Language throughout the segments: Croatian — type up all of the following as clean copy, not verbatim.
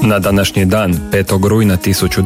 Na današnji dan, 5. rujna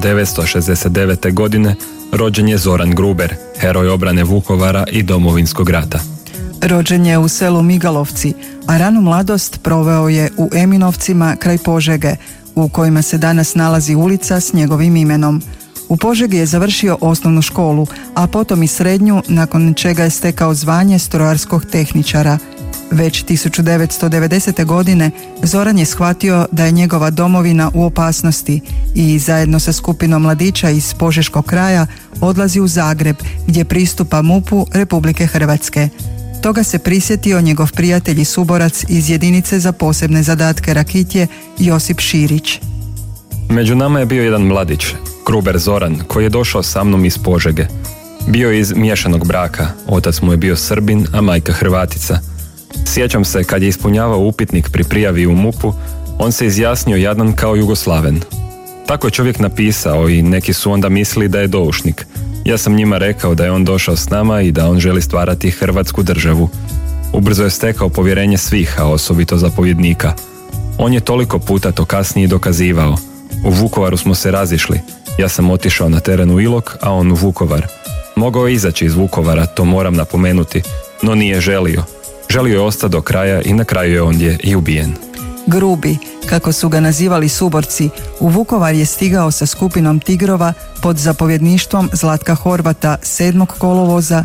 1969. godine, rođen je Zoran Gruber, heroj obrane Vukovara i Domovinskog rata. Rođen je u selu Migalovci, a ranu mladost proveo je u Eminovcima kraj Požege, u kojima se danas nalazi ulica s njegovim imenom. U Požegi je završio osnovnu školu, a potom i srednju, nakon čega je stekao zvanje strojarskog tehničara. Već 1990. godine Zoran je shvatio da je njegova domovina u opasnosti i zajedno sa skupinom mladića iz Požeškog kraja odlazi u Zagreb, gdje pristupa MUP-u Republike Hrvatske. Toga se prisjetio njegov prijatelj i suborac iz jedinice za posebne zadatke Rakitje, Josip Širić. Među nama je bio jedan mladić, Gruber Zoran, koji je došao sa mnom iz Požege. Bio je iz miješanog braka, otac mu je bio Srbin, a majka Hrvatica. Sjećam se kad je ispunjavao upitnik pri prijavi u MUP-u, on se izjasnio jadan kao Jugoslaven. Tako je čovjek napisao i neki su onda mislili da je doušnik. Ja sam njima rekao da je on došao s nama i da on želi stvarati Hrvatsku državu. Ubrzo je stekao povjerenje svih, a osobito zapovjednika. On je toliko puta to kasnije dokazivao. U Vukovaru smo se razišli. Ja sam otišao na teren u Ilok, a on u Vukovar. Mogao je izaći iz Vukovara, to moram napomenuti, no nije želio. Želio je ostati do kraja i na kraju je ondje i ubijen. Grubi, kako su ga nazivali suborci, u Vukovar je stigao sa skupinom Tigrova pod zapovjedništvom Zlatka Horvata 7. kolovoza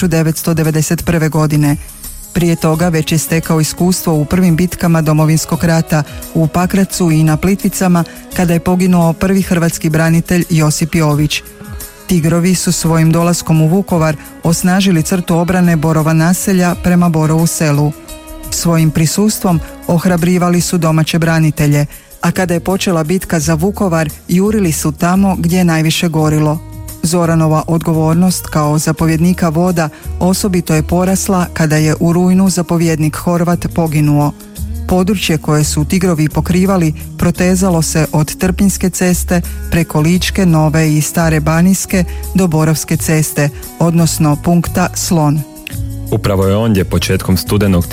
1991. godine. Prije toga već je stekao iskustvo u prvim bitkama Domovinskog rata u Pakracu i na Plitvicama, kada je poginuo prvi hrvatski branitelj Josip Jović. Tigrovi su svojim dolaskom u Vukovar osnažili crtu obrane Borova naselja prema Borovu selu. Svojim prisustvom ohrabrivali su domaće branitelje, a kada je počela bitka za Vukovar, jurili su tamo gdje je najviše gorilo. Zoranova odgovornost kao zapovjednika voda osobito je porasla kada je u rujnu zapovjednik Horvat poginuo. Područje koje su Tigrovi pokrivali protezalo se od Trpinjske ceste preko Ličke, Nove i Stare Banijske do Borovske ceste, odnosno punkta Slon. Upravo je ondje početkom studenog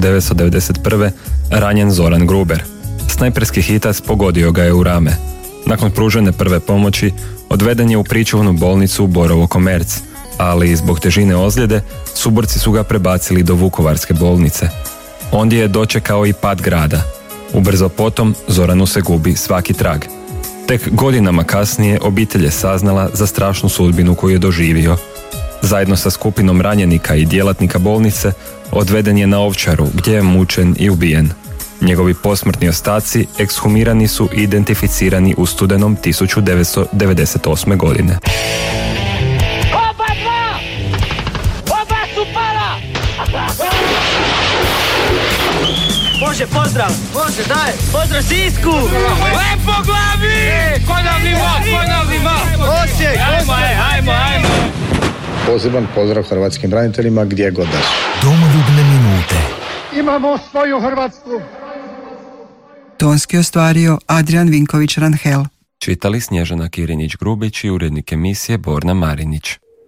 1991. ranjen Zoran Gruber. Snajperski hitac pogodio ga je u rame. Nakon pružene prve pomoći odveden je u pričuvnu bolnicu u Borovo Komerc, ali zbog težine ozljede suborci su ga prebacili do Vukovarske bolnice. Ondje je dočekao i pad grada. Ubrzo potom Zoranu se gubi svaki trag. Tek godinama kasnije obitelj je saznala za strašnu sudbinu koju je doživio. Zajedno sa skupinom ranjenika i djelatnika bolnice odveden je na Ovčaru, gdje je mučen i ubijen. Njegovi posmrtni ostaci ekshumirani su i identificirani u studenom 1998. godine. Može, pozdrav! Može, daj! Pozdrav Sisku! Lepo glavi! Konavni mod! Osijek! Ajmo! Poseban pozdrav hrvatskim braniteljima gdje god da su. Domoljubne minute. Imamo svoju Hrvatsku! Tonski ostvario Adrian Vinković-Ranhel. Čitali Snježana Kirinić-Grubić i urednik emisije Borna Marinić.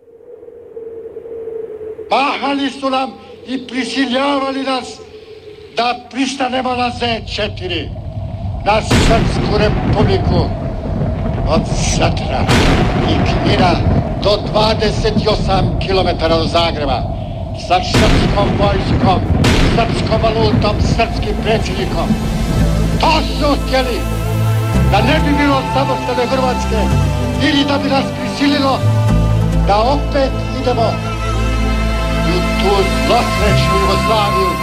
Mahali su nam i prisiljavali nas da pristanemo na Z4, na Srpsku republiku, od Satra i Knina do 28 km od Zagreba, sa srpskom vojskom, srpskom valutom, srpskim predsjednikom. To su htjeli, da ne bi bilo samostalne Hrvatske ili da bi nas prisililo da opet idemo u tu zlosrećnu Jugoslaviju,